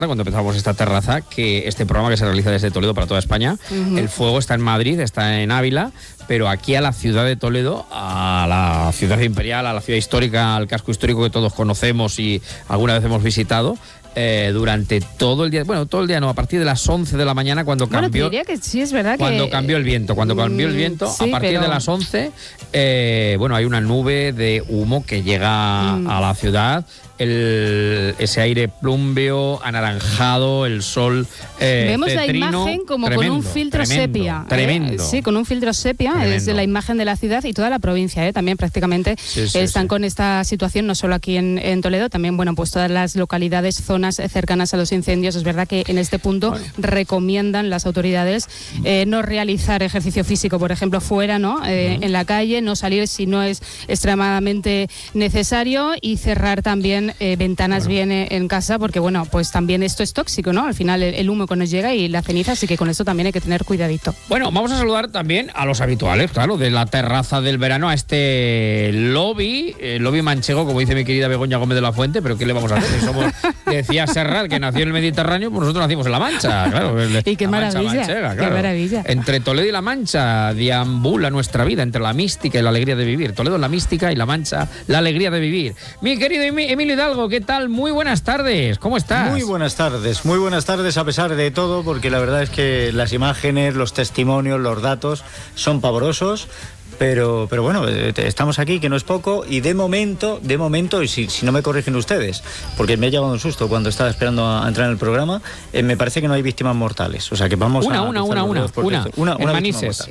cuando empezamos esta terraza, que este programa que se realiza desde Toledo para toda España, el fuego está en Madrid, está en Ávila, pero aquí a la ciudad de Toledo, a la ciudad imperial, a la ciudad histórica, al casco histórico que todos conocemos y alguna vez hemos visitado, durante todo el día, bueno, todo el día no, a partir de las 11 de la mañana cuando cambió. Te diría que sí, es verdad cuando que cambió el viento, sí, a partir de las 11, bueno, hay una nube de humo que llega a la ciudad. Ese aire plumbeo, anaranjado, el sol vemos cetrino, la imagen como tremendo, con un filtro sepia. Tremendo. Sí, con un filtro sepia, es la imagen de la ciudad y toda la provincia, también prácticamente están con esta situación, no solo aquí en Toledo, también, bueno, pues todas las localidades, zonas cercanas a los incendios. Es verdad que en este punto recomiendan las autoridades no realizar ejercicio físico, por ejemplo, fuera, ¿no? En la calle, no salir si no es extremadamente necesario y cerrar también ventanas bien en casa, porque bueno, pues también esto es tóxico, ¿no? Al final el humo que nos llega y la ceniza, así que con esto también hay que tener cuidadito. Bueno, vamos a saludar también a los habituales, claro, de la terraza del verano, a este lobby manchego, como dice mi querida Begoña Gómez de la Fuente, pero ¿qué le vamos a hacer? Somos, decía Serrat, que nació en el Mediterráneo, pues nosotros nacimos en La Mancha, claro. Y qué maravilla, manchega, claro. Qué maravilla. Entre Toledo y La Mancha deambula nuestra vida, entre la mística y la alegría de vivir. Toledo la mística y La Mancha la alegría de vivir. Mi querido Emilio Hidalgo, ¿qué tal? Muy buenas tardes, ¿cómo estás? Muy buenas tardes a pesar de todo, porque la verdad es que las imágenes, los testimonios, los datos son pavorosos. Pero bueno, estamos aquí, que no es poco, y de momento, y si no me corrigen ustedes, porque me ha llevado un susto cuando estaba esperando a entrar en el programa, me parece que no hay víctimas mortales. O sea que vamos una en Manises.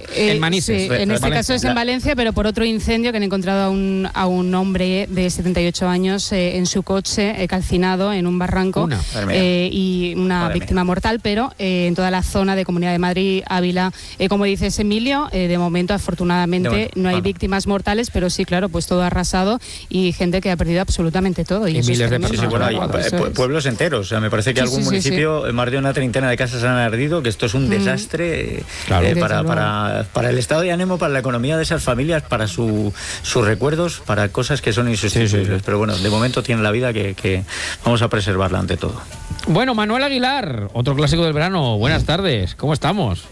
En este caso es en Valencia, pero por otro incendio que han encontrado a un hombre de 78 años en su coche, calcinado en un barranco, y una víctima mortal, pero en toda la zona de Comunidad de Madrid, Ávila, como dices, Emilio, de momento, afortunadamente, no hay víctimas mortales, pero sí, claro, pues todo arrasado y gente que ha perdido absolutamente todo. Y miles de personas. Hay pueblos enteros. O sea, me parece que algún municipio, más de una treintena de casas han ardido, que esto es un desastre para el estado de ánimo, para la economía de esas familias, para sus recuerdos, para cosas que son insustituibles. Pero bueno, de momento tiene la vida que vamos a preservarla ante todo. Bueno, Manuel Aguilar, otro clásico del verano. Buenas tardes, ¿cómo estamos?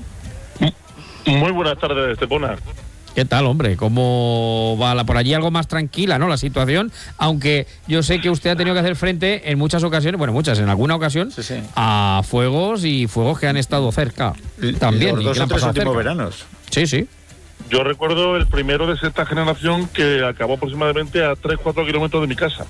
Muy buenas tardes, Estepona. ¿Qué tal, hombre? ¿Cómo va por allí? Algo más tranquila, ¿no? La situación, aunque yo sé que usted ha tenido que hacer frente en muchas ocasiones, en alguna ocasión, a fuegos que han estado cerca. También. Los 2 o 3 últimos veranos. Sí. Yo recuerdo el primero de sexta generación que acabó aproximadamente a 3-4 kilómetros de mi casa.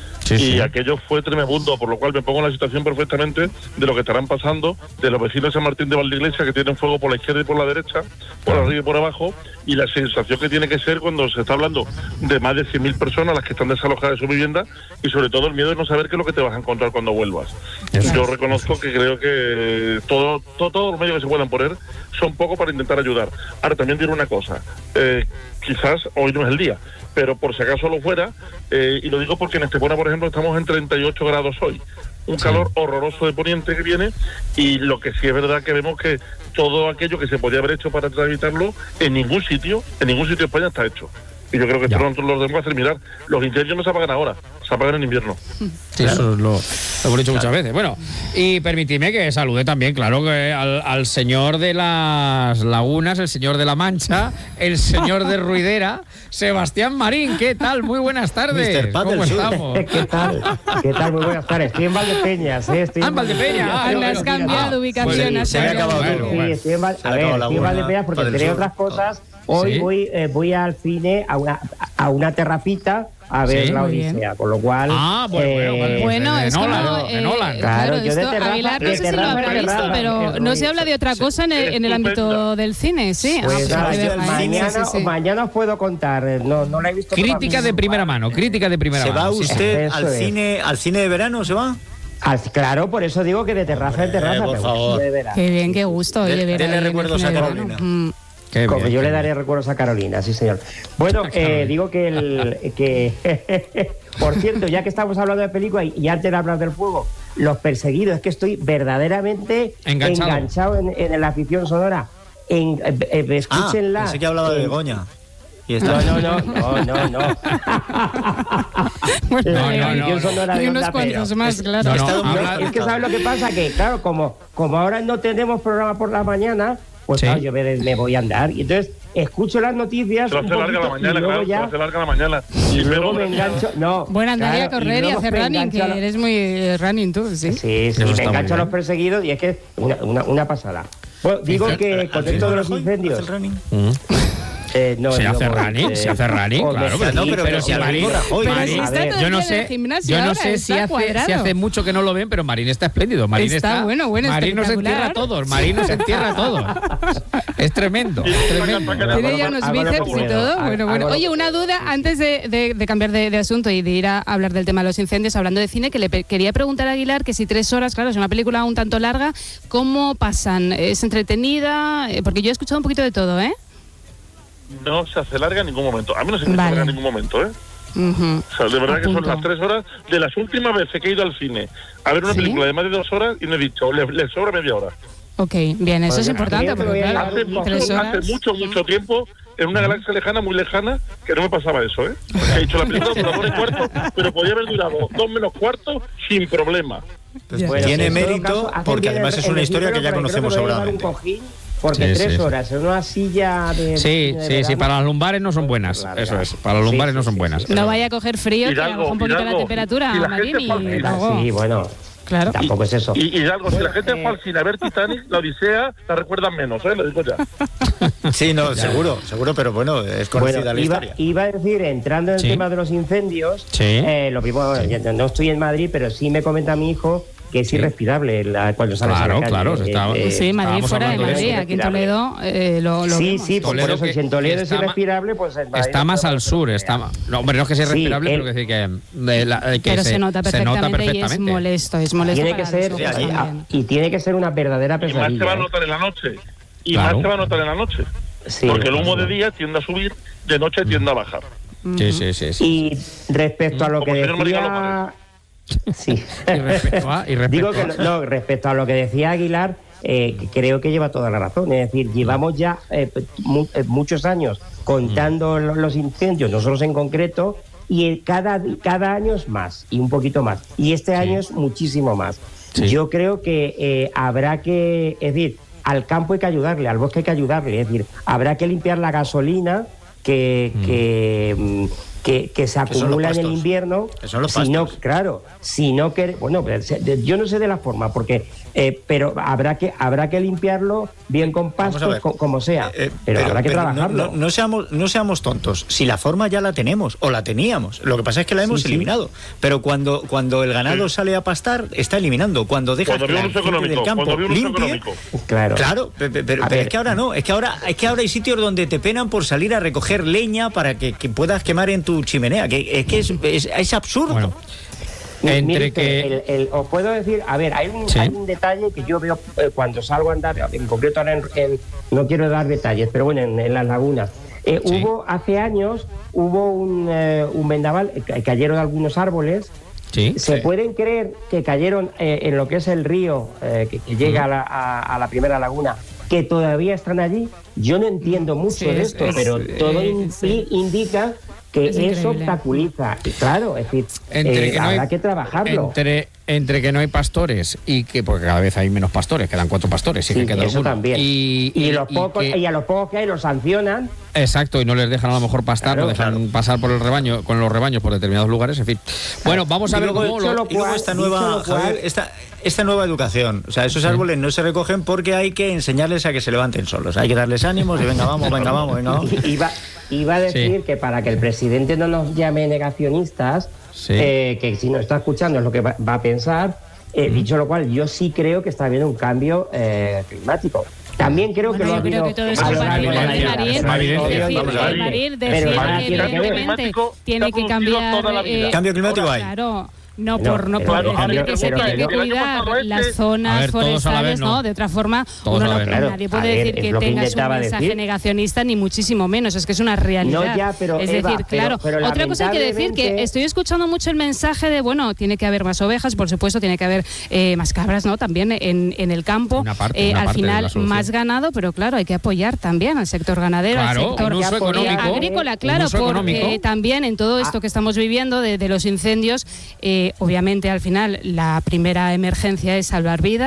Y aquello fue tremendo, por lo cual me pongo en la situación perfectamente de lo que estarán pasando de los vecinos de San Martín de Valdeiglesia, que tienen fuego por la izquierda y por la derecha, por arriba y por abajo, y la sensación que tiene que ser cuando se está hablando de más de 100.000 personas las que están desalojadas de su vivienda, y sobre todo el miedo de no saber qué es lo que te vas a encontrar cuando vuelvas. Yo reconozco que creo que todos los medios que se puedan poner son poco para intentar ayudar. Ahora, también diré una cosa, quizás hoy no es el día, pero por si acaso lo fuera, y lo digo porque en Estepona, por ejemplo, estamos en 38 grados hoy, un calor horroroso de poniente que viene, y lo que sí es verdad que vemos que todo aquello que se podía haber hecho para evitarlo, en ningún sitio de España está hecho. Y yo creo que esto nosotros los debemos hacer mirar. Los incendios no se apagan ahora, se apagan en invierno. Sí, eso lo hemos dicho muchas veces. Bueno, y permitidme que salude también, claro, que al señor de las Lagunas, el señor de La Mancha, el señor de Ruidera, Sebastián Marín. ¿Qué tal? Muy buenas tardes. ¿Cómo estamos? ¿Qué tal? Muy buenas tardes. Estoy en Valdepeñas. En Valdepeñas. Le has cambiado de ubicación. Se me ha acabado todo. Sí, estoy en Valdepeñas porque entre otras cosas, hoy voy al cine a una terrapita a ver la Odisea, con lo cual... Bueno, es de Nolan. Claro, yo esto, Aguilar, no sé si lo habrá visto, pero no se habla de otra cosa en el ámbito del cine, ¿sí. Pues mañana os puedo contar, no la he visto. Crítica de primera mano. ¿Se va usted al cine de verano, se va? Claro, por eso digo que de terraza en terraza. Por favor. Qué bien, qué gusto. Dele recuerdos a Carolina. Como yo le daré recuerdos a Carolina, sí señor. Bueno, digo que por cierto, ya que estamos hablando de película y antes de hablar del fuego, Los Perseguidos, es que estoy verdaderamente enganchado en la afición sonora. Escúchenla. Pensé que hablaba de Begoña. Y está... No. Y unos cuantos más, claro. Es que ¿sabes lo que pasa? Que claro, como ahora no tenemos programa por la mañana, pues claro, yo me voy a andar. Y entonces escucho las noticias. Se hace larga la mañana, claro. Se hace larga la mañana. Y luego me engancho. Bueno, andaría a correr y hacer running, que eres muy running tú, ¿sí? Sí, me engancho a los perseguidos y es que una pasada. Bueno, digo que con esto de los incendios. Se hace running, claro, pero si Marín, yo no sé si hace mucho que no lo ven, pero Marín está espléndido. Marín está bueno, Marín nos entierra a todos, Marín nos entierra a todos. Es tremendo. Tiene ya unos bíceps y todo. Bueno. Oye, una duda antes de cambiar de asunto y de ir a hablar del tema de los incendios, hablando de cine, que le quería preguntar a Aguilar que si 3 horas, claro, es una película un tanto larga, ¿cómo pasan? ¿Es entretenida? Porque yo he escuchado un poquito de todo, ¿eh? No se hace larga en ningún momento. A mí no se me hace larga en ningún momento, ¿eh? O sea, de verdad que son las 3 horas de las últimas veces que he ido al cine a ver una película de más de 2 horas y me he dicho, le sobra media hora. Ok, bien, eso es importante. Porque, claro, hace mucho tiempo, en una galaxia lejana, muy lejana, que no me pasaba eso, ¿eh? Porque he dicho la película dura 2 horas y cuarto, pero podía haber durado 2 menos cuarto sin problema. Pues tiene mérito porque además es una historia que ya conocemos sobradamente. Porque 3 horas en una silla de... Sí, para las lumbares no son buenas. Claro, eso es, para las lumbares no son buenas. No vaya a coger frío, que baja un poquito la temperatura, Marín. Sí, bueno... Claro. Tampoco es eso. Y algo, si la gente fue al cine a ver Titanic, la Odisea la recuerdan menos, ¿eh? Lo digo ya. Sí, no, seguro, pero bueno, es conocida la historia. Iba a decir, entrando en el tema de los incendios, lo primero, no estoy en Madrid, pero sí me comenta mi hijo que es irrespirable cuando sales a la calle. Claro, sí, Madrid fuera de Madrid, aquí en Toledo lo vemos. Sí, por eso, si en Toledo es irrespirable, pues en Madrid está más al sur, no, hombre, no es que sea irrespirable, pero que decir que pero se nota perfectamente y es molesto tiene que ser, y tiene que ser una verdadera pesadilla. Y más se va a notar en la noche. Sí, porque el humo de día tiende a subir, de noche tiende a bajar. Sí. Y respecto a lo que decía... Sí. Digo que respecto a lo que decía Aguilar, creo que lleva toda la razón. Es decir, llevamos ya muchos años contando los incendios, nosotros en concreto, y cada año es más y un poquito más. Y este año es muchísimo más. Sí. Yo creo que habrá que, es decir, al campo hay que ayudarle, al bosque hay que ayudarle. Es decir, habrá que limpiar la gasolina que se acumula en el invierno. Son los pastos. Yo no sé de la forma, porque pero habrá que limpiarlo bien con pastos, como sea, pero habrá que trabajarlo. No seamos tontos. Si la forma ya la tenemos o la teníamos, lo que pasa es que la hemos eliminado. Pero cuando el ganado sale a pastar, está eliminando. Cuando deja que la gente del campo limpie, claro, pero es que ahora no. Es que ahora hay sitios donde te penan por salir a recoger leña para que puedas quemar en tu chimenea, es absurdo. Bueno, os puedo decir, a ver, hay un detalle que yo veo cuando salgo a andar, en concreto ahora no quiero dar detalles, pero bueno, en las lagunas. Hace años hubo un vendaval, cayeron algunos árboles. ¿Se pueden creer que cayeron en lo que es el río que llega a la primera laguna, que todavía están allí? Yo no entiendo mucho de esto, pero todo indica que eso obstaculiza. Claro, es decir, habrá que trabajarlo. Entre que no hay pastores y que, porque cada vez hay menos pastores, quedan 4 pastores, que queda eso alguno. También. Y a los pocos que hay los sancionan. Exacto, y no les dejan a lo mejor pastar, no dejan pasar por el rebaño, con los rebaños por determinados lugares, en fin. Bueno, vamos a ver cómo esta nueva educación. O sea, esos árboles no se recogen porque hay que enseñarles a que se levanten solos. Hay que darles ánimos y venga, vamos. Iba a decir que para que el presidente no nos llame negacionistas, que si nos está escuchando es lo que va a pensar, dicho lo cual, yo sí creo que está habiendo un cambio climático. También creo que lo ha habido. Tiene que cambiar. Cambio climático hay. Claro. No por decir que se tiene que cuidar las zonas forestales, ¿no? De otra forma, nadie puede decir que tengas un mensaje negacionista, ni muchísimo menos. Es que es una realidad. No, ya, pero, es Eva, decir, claro. Otra cosa hay que decir que estoy escuchando mucho el mensaje de, bueno, tiene que haber más ovejas, por supuesto, tiene que haber más cabras, ¿no? También en el campo. Al final, más ganado, pero claro, hay que apoyar también al sector ganadero, al sector agrícola, claro, porque también en todo esto que estamos viviendo de los incendios, obviamente al final la primera emergencia es salvar vidas.